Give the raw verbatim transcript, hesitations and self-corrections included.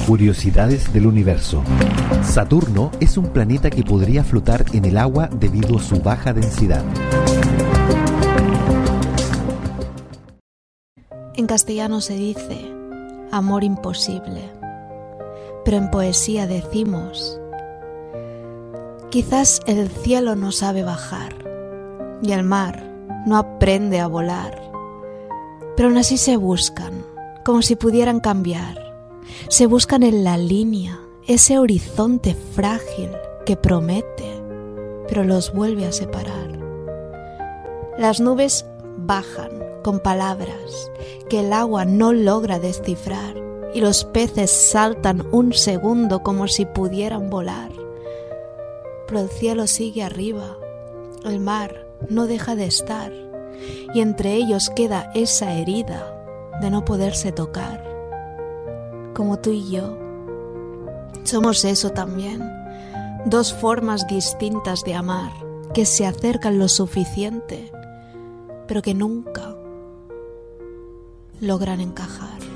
Curiosidades del universo. Saturno es un planeta que podría flotar en el agua debido a su baja densidad. En castellano se dice amor imposible, pero en poesía decimos: quizás el cielo no sabe bajar y el mar no aprende a volar, pero aún así se buscan, como si pudieran cambiar. Se buscan en la línea, ese horizonte frágil que promete, pero los vuelve a separar. Las nubes bajan con palabras que el agua no logra descifrar y los peces saltan un segundo como si pudieran volar. Pero el cielo sigue arriba, el mar no deja de estar y entre ellos queda esa herida de no poderse tocar. Como tú y yo, somos eso también, dos formas distintas de amar que se acercan lo suficiente, pero que nunca logran encajar.